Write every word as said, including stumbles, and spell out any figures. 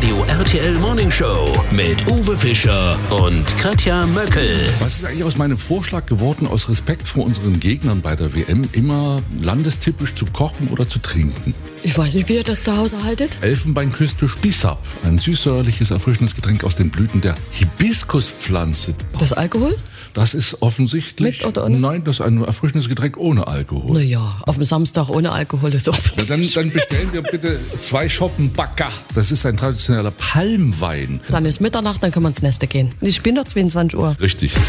Radio R T L Morning Show mit Uwe Fischer und Katja Möckel. Was ist eigentlich aus meinem Vorschlag geworden, aus Respekt vor unseren Gegnern bei der W M, immer landestypisch zu kochen oder zu trinken? Ich weiß nicht, wie ihr das zu Hause haltet. Elfenbeinküste Spissab, ein süßsäuerliches, erfrischendes Getränk aus den Blüten der Hibiskuspflanze. Das Alkohol? Das ist offensichtlich... Mit oder ohne? Nein, das ist ein erfrischendes Getränk ohne Alkohol. Naja, auf dem Samstag ohne Alkohol ist offen. Na, dann, dann bestellen wir bitte zwei Schoppen Bacca. Das ist ein traditioneller Palmwein. Dann ist Mitternacht, dann können wir ins Neste gehen. Ich bin doch zweiundzwanzig Uhr. Richtig.